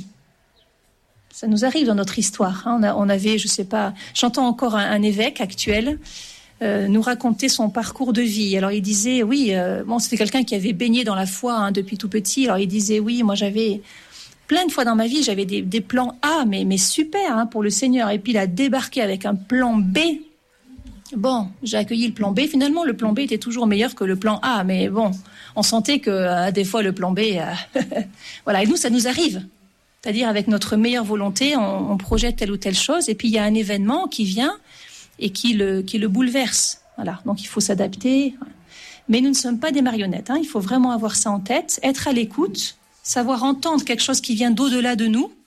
Ça nous arrive dans notre histoire. On avait, je sais pas, j'entends encore un évêque actuel nous raconter son parcours de vie. Alors il disait, oui, c'était quelqu'un qui avait baigné dans la foi depuis tout petit. Alors il disait, oui, moi j'avais plein de fois dans ma vie, j'avais des plans A, mais super pour le Seigneur. Et puis il a débarqué avec un plan B. Bon, j'ai accueilli le plan B. Finalement, le plan B était toujours meilleur que le plan A. Mais bon, on sentait que des fois le plan B... voilà, et nous, ça nous arrive. C'est-à-dire avec notre meilleure volonté, on projette telle ou telle chose. Et puis il y a un événement qui vient et qui le bouleverse. Voilà, donc il faut s'adapter. Mais nous ne sommes pas des marionnettes. Il faut vraiment avoir ça en tête, être à l'écoute, savoir entendre quelque chose qui vient d'au-delà de nous.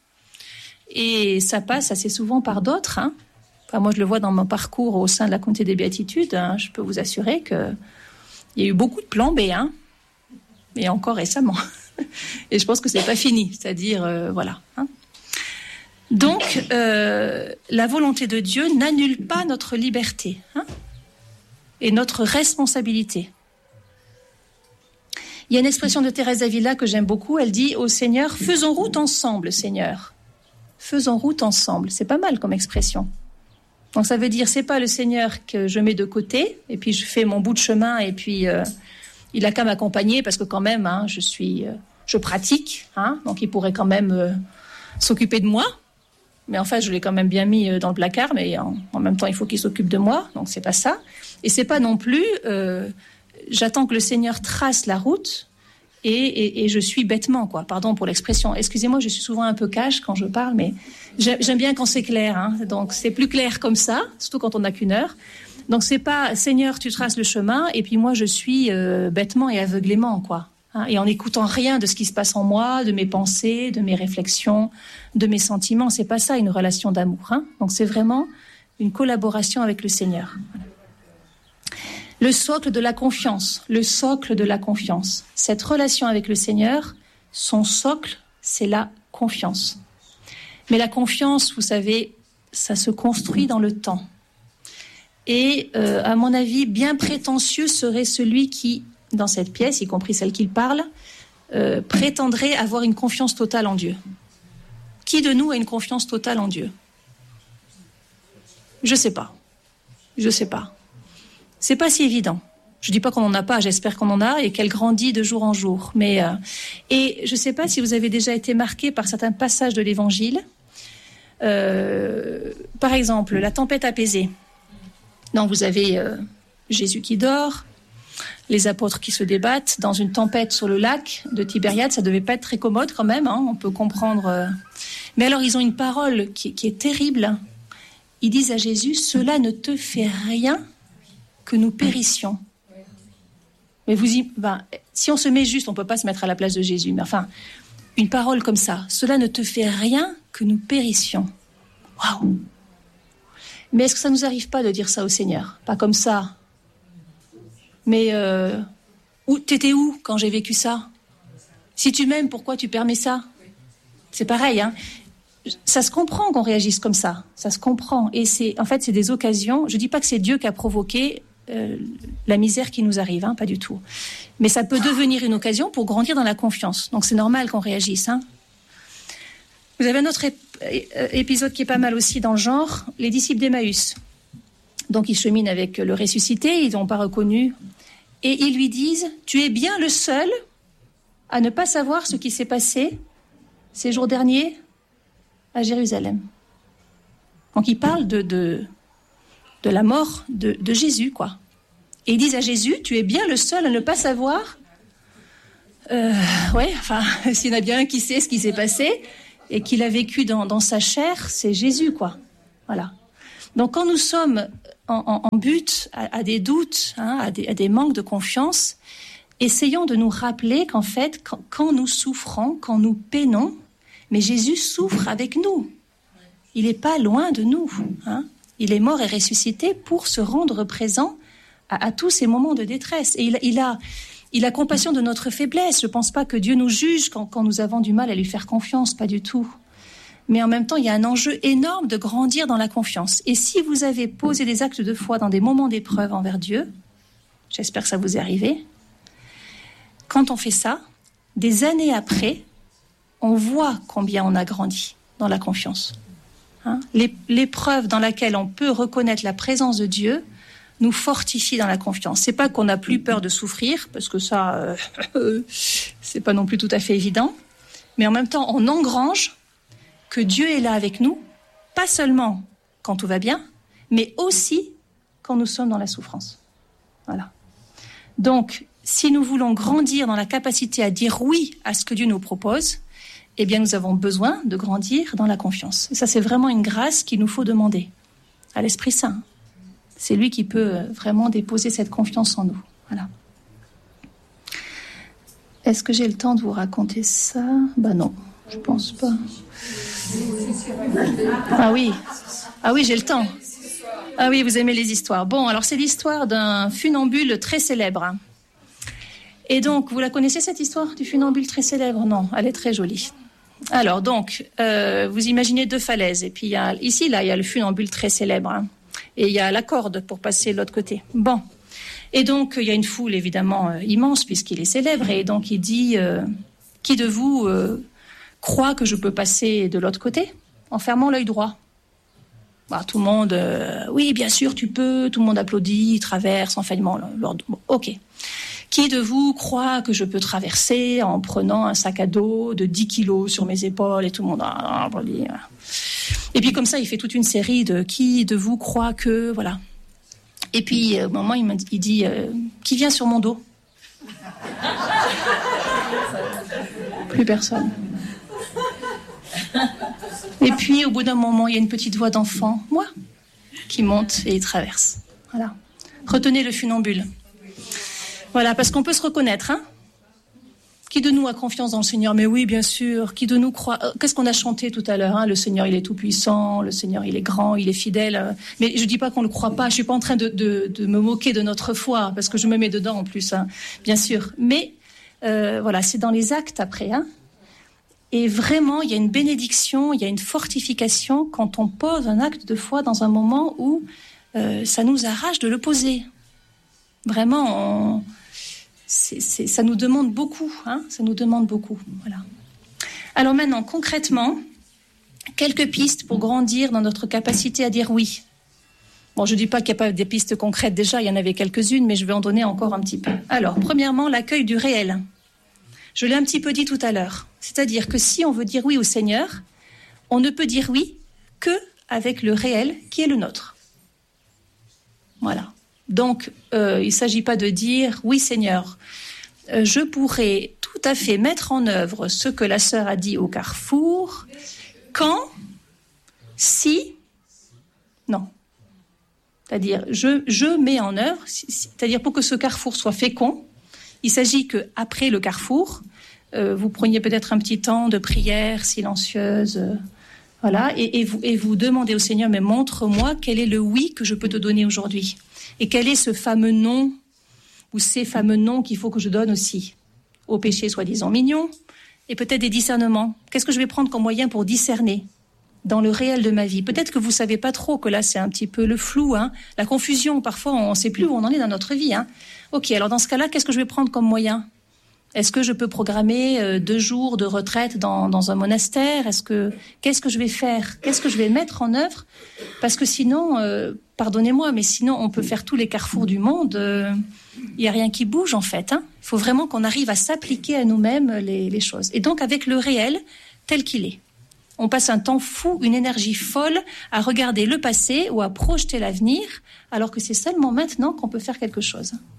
Et ça passe assez souvent par d'autres. Enfin, moi, je le vois dans mon parcours au sein de la communauté des béatitudes. Je peux vous assurer qu'il y a eu beaucoup de plans B, et encore récemment. Et je pense que c'est pas fini. C'est-à-dire, voilà. Donc, la volonté de Dieu n'annule pas notre liberté et notre responsabilité. Il y a une expression de Thérèse d'Avila que j'aime beaucoup. Elle dit au Seigneur, faisons route ensemble, Seigneur. Faisons route ensemble. C'est pas mal comme expression. Donc ça veut dire, c'est pas le Seigneur que je mets de côté, et puis je fais mon bout de chemin, et puis il a qu'à m'accompagner, parce que quand même, je pratique, donc il pourrait quand même s'occuper de moi. Mais en fait, je l'ai quand même bien mis dans le placard, mais en même temps, il faut qu'il s'occupe de moi, donc c'est pas ça. Et c'est pas non plus... j'attends que le Seigneur trace la route et je suis bêtement, quoi. Pardon pour l'expression. Excusez-moi, je suis souvent un peu cash quand je parle, mais j'aime bien quand c'est clair. Donc c'est plus clair comme ça, surtout quand on n'a qu'une heure. Donc c'est pas Seigneur, tu traces le chemin et puis moi je suis bêtement et aveuglément, quoi. Et en n'écoutant rien de ce qui se passe en moi, de mes pensées, de mes réflexions, de mes sentiments. C'est pas ça une relation d'amour. Donc c'est vraiment une collaboration avec le Seigneur. Voilà. Le socle de la confiance, Cette relation avec le Seigneur, son socle, c'est la confiance. Mais la confiance, vous savez, ça se construit dans le temps. Et à mon avis, bien prétentieux serait celui qui, dans cette pièce, y compris celle qu'il parle, prétendrait avoir une confiance totale en Dieu. Qui de nous a une confiance totale en Dieu ? Je sais pas. C'est pas si évident. Je dis pas qu'on en a pas, j'espère qu'on en a et qu'elle grandit de jour en jour. Mais et je sais pas si vous avez déjà été marqué par certains passages de l'Évangile. Par exemple, la tempête apaisée. Donc vous avez Jésus qui dort, les apôtres qui se débattent dans une tempête sur le lac de Tibériade. Ça devait pas être très commode quand même. On peut comprendre. Mais alors ils ont une parole qui est terrible. Ils disent à Jésus, cela ne te fait rien que nous périssions. Mais si on se met juste, on ne peut pas se mettre à la place de Jésus. Mais enfin, une parole comme ça, cela ne te fait rien que nous périssions. Waouh! Mais est-ce que ça ne nous arrive pas de dire ça au Seigneur? Pas comme ça. Mais t'étais où quand j'ai vécu ça? Si tu m'aimes, pourquoi tu permets ça? C'est pareil, Ça se comprend qu'on réagisse comme ça. Ça se comprend. Et c'est des occasions. Je ne dis pas que c'est Dieu qui a provoqué la misère qui nous arrive, pas du tout. Mais ça peut devenir une occasion pour grandir dans la confiance. Donc c'est normal qu'on réagisse. Vous avez un autre épisode qui est pas mal aussi dans le genre, les disciples d'Emmaüs. Donc ils cheminent avec le ressuscité, ils n'ont pas reconnu. Et ils lui disent, tu es bien le seul à ne pas savoir ce qui s'est passé ces jours derniers à Jérusalem. Donc ils parlent de la mort de Jésus, quoi. Et ils disent à Jésus, tu es bien le seul à ne pas savoir. S'il y en a bien un qui sait ce qui s'est passé, et qu'il a vécu dans sa chair, c'est Jésus, quoi. Voilà. Donc quand nous sommes en but à des doutes, à des manques de confiance, essayons de nous rappeler qu'en fait, quand nous souffrons, quand nous peinons, mais Jésus souffre avec nous. Il n'est pas loin de nous. Il est mort et ressuscité pour se rendre présent à tous ces moments de détresse. Et il a compassion de notre faiblesse. Je ne pense pas que Dieu nous juge quand nous avons du mal à lui faire confiance, pas du tout. Mais en même temps, il y a un enjeu énorme de grandir dans la confiance. Et si vous avez posé des actes de foi dans des moments d'épreuve envers Dieu, j'espère que ça vous est arrivé, quand on fait ça, des années après, on voit combien on a grandi dans la confiance. L'épreuve dans laquelle on peut reconnaître la présence de Dieu nous fortifie dans la confiance. C'est pas qu'on n'a plus peur de souffrir, parce que ça, c'est pas non plus tout à fait évident, mais en même temps, on engrange que Dieu est là avec nous, pas seulement quand tout va bien, mais aussi quand nous sommes dans la souffrance. Voilà. Donc, si nous voulons grandir dans la capacité à dire oui à ce que Dieu nous propose, eh bien, nous avons besoin de grandir dans la confiance. Et ça, c'est vraiment une grâce qu'il nous faut demander à l'Esprit Saint. C'est lui qui peut vraiment déposer cette confiance en nous. Voilà. Est-ce que j'ai le temps de vous raconter ça ? Non, je pense pas. Ah oui, j'ai le temps. Ah oui, vous aimez les histoires. Bon, alors c'est l'histoire d'un funambule très célèbre. Et donc, vous la connaissez cette histoire du funambule très célèbre ? Non, elle est très jolie. Alors donc, vous imaginez 2 falaises. Et puis il y a le funambule très célèbre. Et il y a la corde pour passer de l'autre côté. Bon. Et donc, il y a une foule évidemment immense puisqu'il est célèbre. Et donc, il dit, qui de vous croit que je peux passer de l'autre côté en fermant l'œil droit ? Tout le monde, oui, bien sûr, tu peux. Tout le monde applaudit, il traverse en fermant l'ordre. Bon, ok. Qui de vous croit que je peux traverser en prenant un sac à dos de 10 kilos sur mes épaules et tout le monde applaudit. Et puis comme ça, il fait toute une série de qui de vous croit que... Voilà. Et puis au moment, il dit qui vient sur mon dos ? Plus personne. Et puis au bout d'un moment, il y a une petite voix d'enfant, moi, qui monte et il traverse. Voilà. Retenez le funambule. Voilà, parce qu'on peut se reconnaître, Qui de nous a confiance dans le Seigneur ? Mais oui, bien sûr. Qui de nous croit ? Qu'est-ce qu'on a chanté tout à l'heure ? Le Seigneur, il est tout puissant. Le Seigneur, il est grand. Il est fidèle. Mais je dis pas qu'on le croit pas. Je suis pas en train de me moquer de notre foi, parce que je me mets dedans en plus, bien sûr. Mais voilà, c'est dans les actes après, Et vraiment, il y a une bénédiction, il y a une fortification quand on pose un acte de foi dans un moment où ça nous arrache de le poser. Vraiment, ça nous demande beaucoup, ça nous demande beaucoup. Voilà. Alors maintenant, concrètement, quelques pistes pour grandir dans notre capacité à dire oui. Bon, je ne dis pas qu'il n'y a pas des pistes concrètes déjà, il y en avait quelques-unes, mais je vais en donner encore un petit peu. Alors, premièrement, l'accueil du réel. Je l'ai un petit peu dit tout à l'heure. C'est-à-dire que si on veut dire oui au Seigneur, on ne peut dire oui que avec le réel qui est le nôtre. Voilà. Donc, il ne s'agit pas de dire « Oui, Seigneur, je pourrais tout à fait mettre en œuvre ce que la sœur a dit au carrefour, quand, si, non. » C'est-à-dire, je mets en œuvre, c'est-à-dire pour que ce carrefour soit fécond, il s'agit qu'après le carrefour, vous preniez peut-être un petit temps de prière silencieuse, voilà, et vous demandez au Seigneur « Mais montre-moi quel est le oui que je peux te donner aujourd'hui. » Et quel est ce fameux non, ou ces fameux noms qu'il faut que je donne aussi au péché soi-disant mignon, et peut-être des discernements. Qu'est-ce que je vais prendre comme moyen pour discerner dans le réel de ma vie ? Peut-être que vous ne savez pas trop, que là c'est un petit peu le flou, la confusion, parfois on ne sait plus où on en est dans notre vie. Ok, alors dans ce cas-là, qu'est-ce que je vais prendre comme moyen ? Est-ce que je peux programmer 2 jours de retraite dans un monastère ? Qu'est-ce que je vais faire ? Qu'est-ce que je vais mettre en œuvre ? Parce que sinon, pardonnez-moi, mais sinon on peut faire tous les carrefours du monde. Il n'y a rien qui bouge en fait. Il faut vraiment qu'on arrive à s'appliquer à nous-mêmes les choses. Et donc avec le réel tel qu'il est. On passe un temps fou, une énergie folle à regarder le passé ou à projeter l'avenir, alors que c'est seulement maintenant qu'on peut faire quelque chose.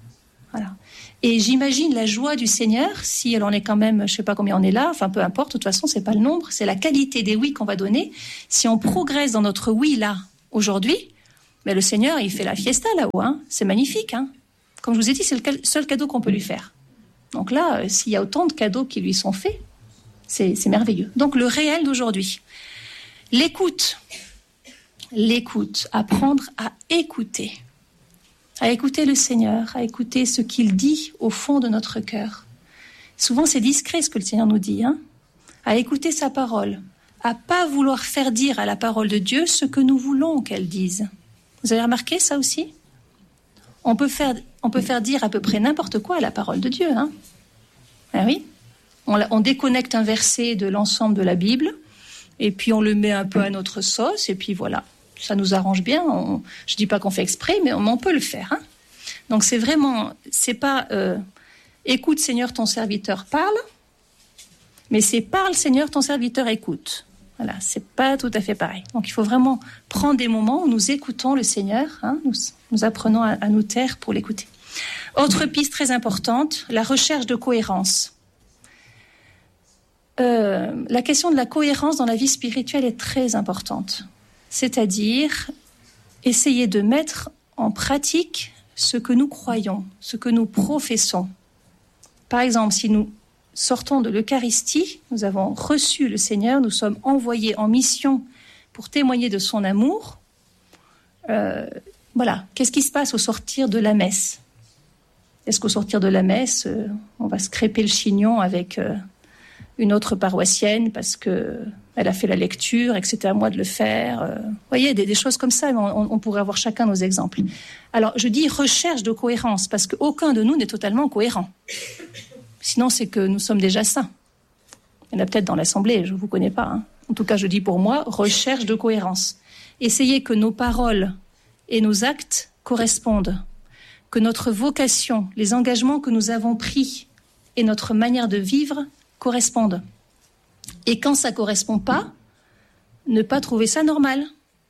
Voilà. Et j'imagine la joie du Seigneur, si elle en est quand même, je ne sais pas combien on est là, enfin peu importe, de toute façon, ce n'est pas le nombre, c'est la qualité des oui qu'on va donner. Si on progresse dans notre oui là, aujourd'hui, mais le Seigneur, il fait la fiesta là-haut, hein. C'est magnifique. Hein. Comme je vous ai dit, c'est le seul cadeau qu'on peut lui faire. Donc là, s'il y a autant de cadeaux qui lui sont faits, c'est merveilleux. Donc le réel d'aujourd'hui. L'écoute, apprendre à écouter le Seigneur, à écouter ce qu'il dit au fond de notre cœur. Souvent, c'est discret ce que le Seigneur nous dit, hein, à écouter sa parole, à pas vouloir faire dire à la parole de Dieu ce que nous voulons qu'elle dise. Vous avez remarqué ça aussi ? On peut faire dire à peu près n'importe quoi à la parole de Dieu, hein. Ah oui, on déconnecte un verset de l'ensemble de la Bible, et puis on le met un peu à notre sauce, et puis voilà. Ça nous arrange bien. Je dis pas qu'on fait exprès, mais on peut le faire. Hein. Donc c'est pas écoute Seigneur ton serviteur parle, mais c'est parle Seigneur ton serviteur écoute. Voilà, c'est pas tout à fait pareil. Donc il faut vraiment prendre des moments où nous écoutons le Seigneur, hein, nous apprenons à nous taire pour l'écouter. Autre piste très importante, la recherche de cohérence. La question de la cohérence dans la vie spirituelle est très importante. C'est-à-dire essayer de mettre en pratique ce que nous croyons, ce que nous professons. Par exemple, si nous sortons de l'Eucharistie, nous avons reçu le Seigneur, nous sommes envoyés en mission pour témoigner de son amour. Voilà, qu'est-ce qui se passe au sortir de la messe ? Est-ce qu'au sortir de la messe, on va se crêper le chignon avec une autre paroissienne parce qu'elle a fait la lecture et que c'était à moi de le faire. Vous voyez, des choses comme ça, on pourrait avoir chacun nos exemples. Alors, je dis recherche de cohérence parce qu'aucun de nous n'est totalement cohérent. Sinon, c'est que nous sommes déjà saints. Il y en a peut-être dans l'Assemblée, je ne vous connais pas. Hein. En tout cas, je dis pour moi, recherche de cohérence. Essayez que nos paroles et nos actes correspondent, que notre vocation, les engagements que nous avons pris et notre manière de vivre correspondent. Et quand ça ne correspond pas, ne pas trouver ça normal.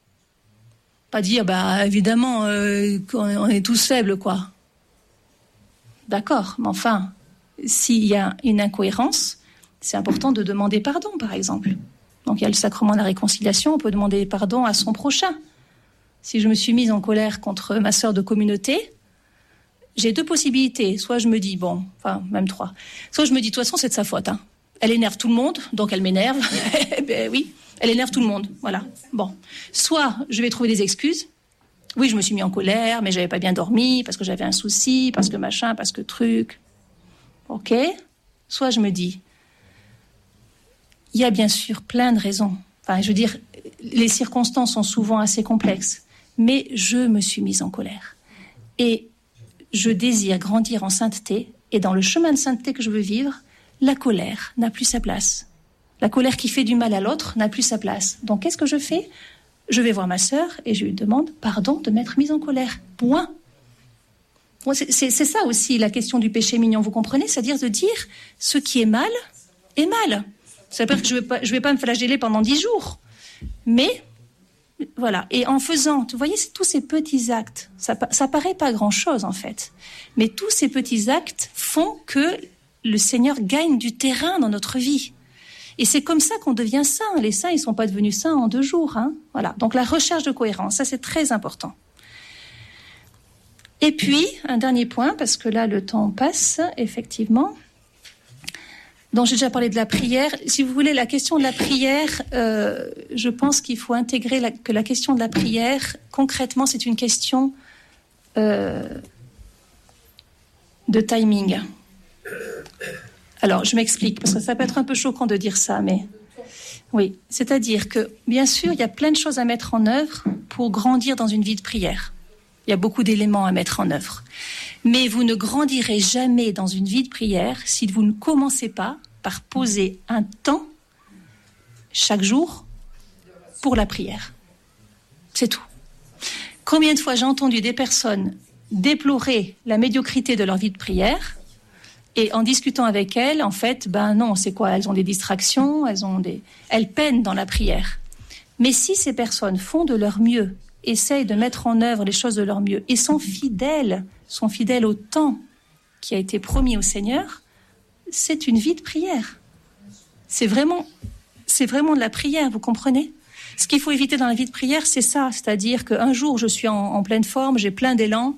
Pas dire, évidemment, on est tous faibles, quoi. D'accord, mais enfin, s'il y a une incohérence, c'est important de demander pardon, par exemple. Donc il y a le sacrement de la réconciliation, on peut demander pardon à son prochain. Si je me suis mise en colère contre ma sœur de communauté, j'ai deux possibilités. Soit je me dis, même trois. Soit je me dis, de toute façon, c'est de sa faute. Hein. Elle énerve tout le monde, donc elle m'énerve. Oui, elle énerve tout le monde. Voilà. Bon. Soit je vais trouver des excuses. Oui, je me suis mis en colère, mais j'avais pas bien dormi, parce que j'avais un souci, parce que machin, parce que truc. OK. Soit je me dis, il y a bien sûr plein de raisons. Enfin, je veux dire, les circonstances sont souvent assez complexes, mais je me suis mise en colère. Et je désire grandir en sainteté, et dans le chemin de sainteté que je veux vivre, la colère n'a plus sa place. La colère qui fait du mal à l'autre n'a plus sa place. Donc, qu'est-ce que je fais ? Je vais voir ma sœur et je lui demande pardon de m'être mise en colère. Point. Bon, c'est ça aussi la question du péché mignon, vous comprenez ? C'est-à-dire de dire ce qui est mal est mal. Ça veut dire que je vais pas me flageller pendant 10 jours. Mais, voilà. Et en faisant, vous voyez, tous ces petits actes, ça paraît pas grand-chose en fait. Mais tous ces petits actes font que le Seigneur gagne du terrain dans notre vie. Et c'est comme ça qu'on devient saint. Les saints, ils sont pas devenus saints en 2 jours. Hein. Voilà. Donc la recherche de cohérence, ça c'est très important. Et puis, un dernier point, parce que là le temps passe, effectivement. Donc j'ai déjà parlé de la prière. Si vous voulez, la question de la prière, je pense qu'il faut intégrer que la question de la prière, concrètement, c'est une question de timing. Alors, je m'explique, parce que ça peut être un peu choquant de dire ça, mais oui. C'est-à-dire que, bien sûr, il y a plein de choses à mettre en œuvre pour grandir dans une vie de prière. Il y a beaucoup d'éléments à mettre en œuvre. Mais vous ne grandirez jamais dans une vie de prière si vous ne commencez pas par poser un temps chaque jour pour la prière. C'est tout. Combien de fois j'ai entendu des personnes déplorer la médiocrité de leur vie de prière et en discutant avec elles, en fait, non, c'est quoi ? Elles ont des distractions, elles peinent dans la prière. Mais si ces personnes font de leur mieux, essayent de mettre en œuvre les choses de leur mieux et sont fidèles au temps qui a été promis au Seigneur, c'est une vie de prière. C'est vraiment de la prière, vous comprenez ? Ce qu'il faut éviter dans la vie de prière, c'est ça, c'est-à-dire qu'un jour, je suis en pleine forme, j'ai plein d'élan,